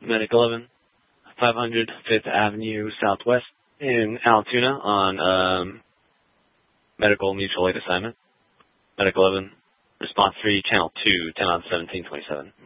Medic 11, 500 5th Avenue Southwest in Altoona on medical mutual aid assignment. Medic 11, response 3, channel 2, 10 on 1727.